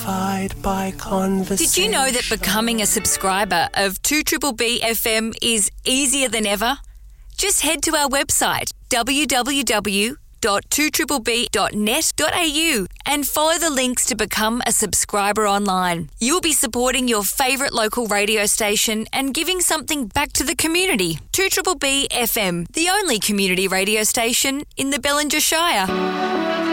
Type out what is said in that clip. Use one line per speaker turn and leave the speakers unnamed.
satisfied by conversation.
Did you know that becoming a subscriber of 2BBB FM is easier than ever? Just head to our website, www.2BBB.net.au, and follow the links to become a subscriber online. You'll be supporting your favourite local radio station and giving something back to the community. 2BBB FM, the only community radio station in the Bellinger Shire.